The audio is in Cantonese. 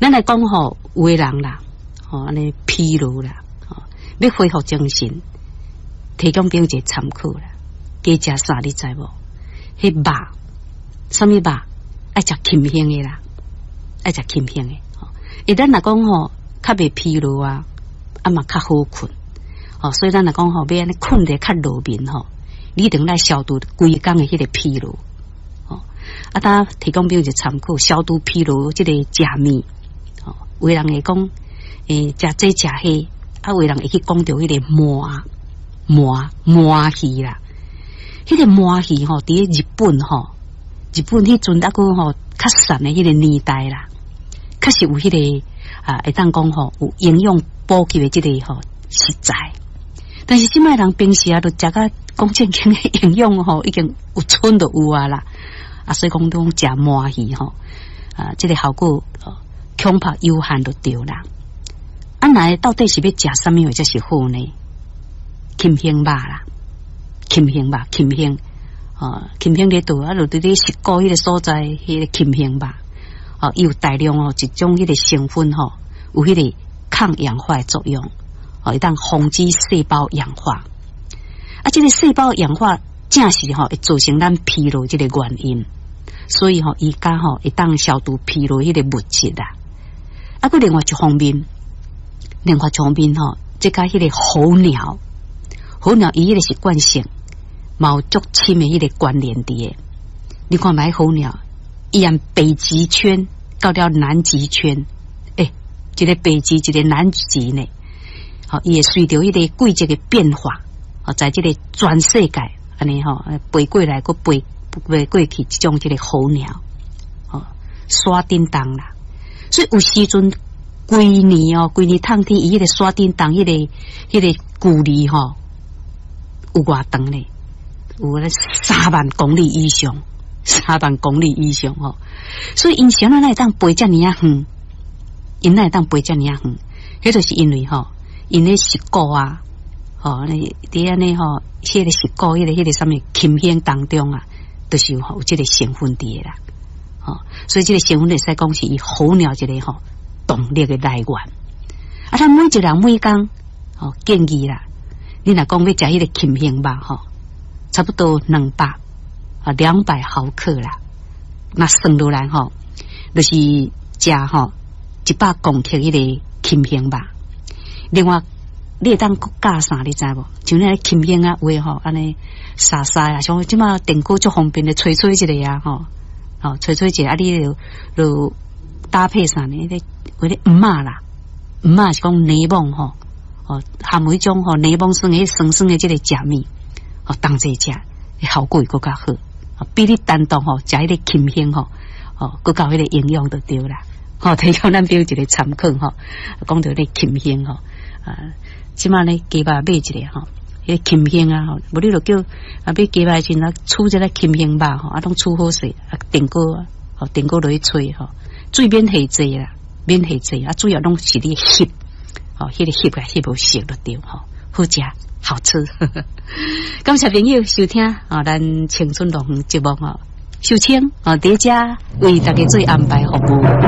咱来讲吼，有的人啦，安尼疲劳啦，要恢复精神，提供给一个参考啦。加食啥你知无？迄肉，什么肉？爱食轻香的啦，爱食轻香的。咱来讲吼，较袂疲劳啊，嘛较好困。所以咱来讲吼，要安尼困得较柔眠吼，你一定来消除规工的迄个疲劳。大家提供给一个参考，消除疲劳即个食面。有人会讲，食这食迄，有人会去讲到迄个麻鱼啦。迄个麻鱼吼，伫日本吼，日本迄阵那个吼较散的迄个年代啦，确实有迄个会当讲吼有营养补给的即个吼食材。但是即摆人平时都食甲讲正经的营养吼，已经有剩就有啊啦。所以讲都食麻鱼吼，即个效果恐怕有限就对啦。来到底是要食什么或者是好呢？轻香肉啦。轻香肉，轻香，轻香咧度就伫咧石膏迄个所在，迄个轻香肉，有大量一种迄个成分有迄个抗氧化的作用，会当防止细胞氧化。这个细胞氧化正是会造成咱疲劳这个原因，所以伊家会当消除疲劳迄个物质啦。佮另外一方面，这甲迄个候鸟伊迄个是惯性。毛足深的迄个关联伫，你看买候鸟，伊按北极圈到了南极圈，一个北极，一个南极呢，伊会随着迄个季节的变化，在这个全世界安尼飞过来，佮飞过去，这种这个候鸟，沙叮当啦，所以有时阵规年烫天，伊迄个沙叮当，迄个距离有偌长呢？有咧3万公里以上所以因想哪会当飞遮尔啊远，因哪会当飞遮尔啊远，迄就是因为因咧石膏啊，伫安尼迄个石膏迄个什么轻香当中啊，就是有这个成分伫啦，所以这个成分会使讲是伊候鸟一个动力的来源。咱每一人每工建议啦，你若讲要食迄个轻香肉差不多200毫克啦，那算落来就是食100公克迄个轻香肉。另外，你会当加啥？你知无？像那轻香啊，有安尼沙啊，像即马电锅足方便的吹一个啊，吹一个你就搭配啥呢？迄个麻啦，麻是讲柠檬含有一种柠檬酸的酸酸的这个食面。当这食效果会更加好，比你单独食迄个轻香更加迄个营养就对啦。提供咱表一个参考讲到咧轻香即马咧鸡肉买一个迄个轻香啊无你就叫买鸡肉先煮一个轻香肉拢煮好势电锅落去吹水免太济啦，免太济主要拢是你翕迄个翕无熟就对好食。好吃，感谢朋友收听咱青春乐园节目，秀清在这为大家做安排服务。